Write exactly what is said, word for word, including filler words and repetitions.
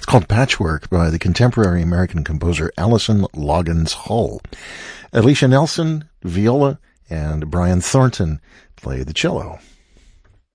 called Patchwork by the contemporary American composer Allison Loggins Hull. Alicia Nelson, viola, and Brian Thornton play the cello.